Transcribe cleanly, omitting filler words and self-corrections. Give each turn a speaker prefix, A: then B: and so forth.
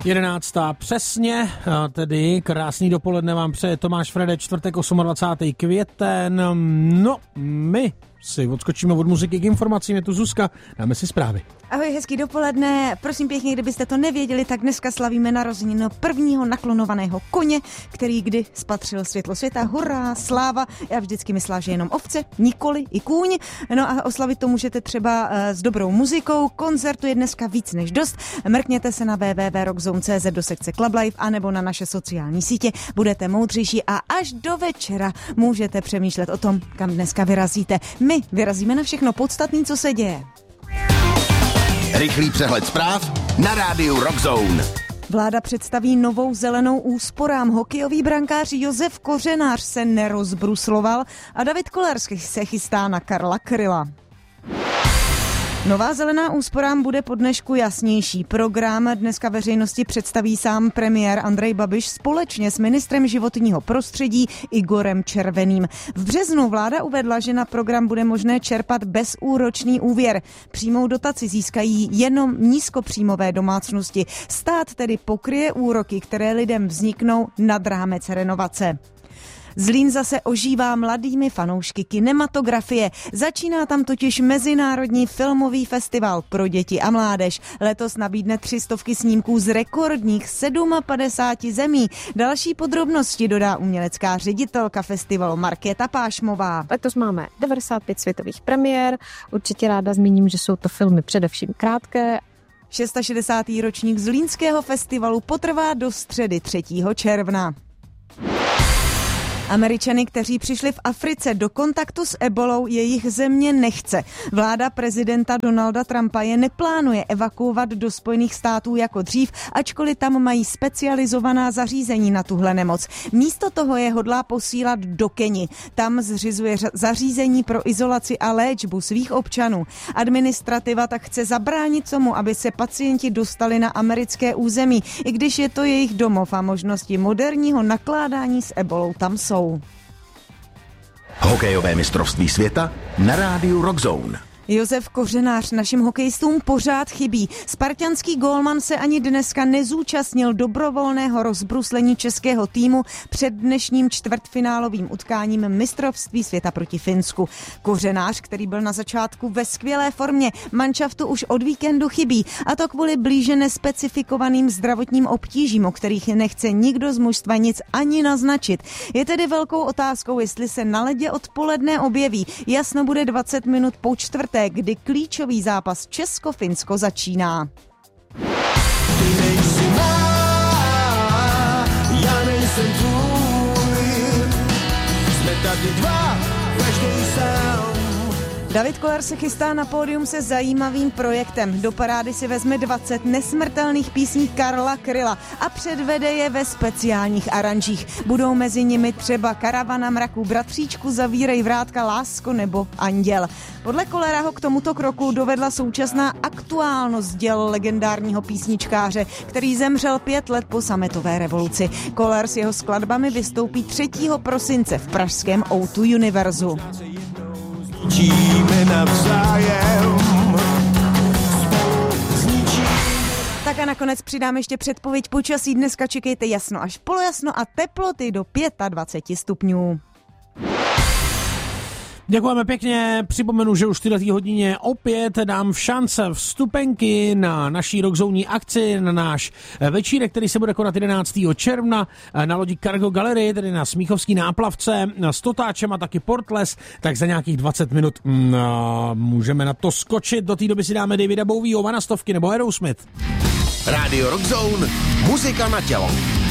A: 11. přesně, tedy krásný dopoledne vám přeje Tomáš Frede, čtvrtek 28. květen. No, my si odskočíme od muziky k informacím, je tu Zuzka, dáme si zprávy.
B: Ahoj, hezký dopoledne. Prosím pěkně, kdybyste to nevěděli, tak dneska slavíme narozeniny prvního naklonovaného koně, který kdy spatřil světlo světa. Hurá, sláva. Já vždycky myslela, že jenom ovce, nikoli i kůň. No a oslavit to můžete třeba s dobrou muzikou. Koncertu je dneska víc než dost. Mrkněte se na www.rockzone.cz do sekce Club Live anebo na naše sociální sítě. Budete moudřejší a až do večera můžete přemýšlet o tom, kam dneska vyrazíte. My vyrazíme na všechno podstatné, co se děje.
C: Rychlý přehled zpráv na rádiu Rockzone.
B: Vláda představí novou zelenou úsporám. Hokejový brankář Josef Kořenář se nerozbrusloval a David Koller se chystá na Karla Kryla. Nová zelená úsporám bude po dnešku jasnější. Program dneska veřejnosti představí sám premiér Andrej Babiš společně s ministrem životního prostředí Igorem Červeným. V březnu vláda uvedla, že na program bude možné čerpat bezúročný úvěr. Přímou dotaci získají jenom nízkopříjmové domácnosti. Stát tedy pokryje úroky, které lidem vzniknou nad rámec renovace. Zlín zase ožívá mladými fanoušky kinematografie. Začíná tam totiž Mezinárodní filmový festival pro děti a mládež. Letos nabídne 300 snímků z rekordních 57 zemí. Další podrobnosti dodá umělecká ředitelka festivalu Markéta Pášmová.
D: Letos máme 95 světových premiér. Určitě ráda zmíním, že jsou to filmy především krátké.
B: 660. ročník Zlínského festivalu potrvá do středy 3. června. Američany, kteří přišli v Africe do kontaktu s ebolou, jejich země nechce. Vláda prezidenta Donalda Trumpa je neplánuje evakuovat do Spojených států jako dřív, ačkoliv tam mají specializovaná zařízení na tuhle nemoc. Místo toho je hodlá posílat do Keni. Tam zřizuje zařízení pro izolaci a léčbu svých občanů. Administrativa tak chce zabránit tomu, aby se pacienti dostali na americké území, i když je to jejich domov a možnosti moderního nakládání s ebolou tam jsou.
C: Hokejové mistrovství světa na rádiu Rockzone.
B: Josef Kořenář našim hokejistům pořád chybí. Spartanský gólman se ani dneska nezúčastnil dobrovolného rozbruslení českého týmu před dnešním čtvrtfinálovým utkáním mistrovství světa proti Finsku. Kořenář, který byl na začátku ve skvělé formě, manšaftu už od víkendu chybí, a to kvůli blíže nespecifikovaným zdravotním obtížím, o kterých nechce nikdo z mužstva nic ani naznačit. Je tedy velkou otázkou, jestli se na ledě odpoledne objeví. Jasno bude 20 minut po čtvrté, kdy klíčový zápas Česko-Finsko začíná.
E: Ty nejsi má, já nejsem tvůj, jsme tady dva, každý sám.
B: David Koller se chystá na pódium se zajímavým projektem. Do parády si vezme 20 nesmrtelných písní Karla Kryla a předvede je ve speciálních aranžích. Budou mezi nimi třeba Karavana mraků, Bratříčku, Zavírej vrátka, Lásko nebo Anděl. Podle Kollera ho k tomuto kroku dovedla současná aktuálnost děl legendárního písničkáře, který zemřel 5 let po sametové revoluci. Koller s jeho skladbami vystoupí 3. prosince v pražském O2 Univerzu. Tak a nakonec přidám ještě předpověď počasí. Dneska čekejte jasno až polojasno a teploty do 25 stupňů.
A: Děkujeme pěkně, připomenu, že už v této hodině opět dám šance vstupenky na naší rockzónní akci, na náš večírek, který se bude konat 11. června na lodi Cargo Gallery, tedy na Smíchovský náplavce s Totáčem a taky Portles, tak za nějakých 20 minut můžeme na to skočit. Do té doby si dáme Davida Bowieho, Vanastovky nebo Aerosmith.
C: Rádio Rockzone, muzika na tělo.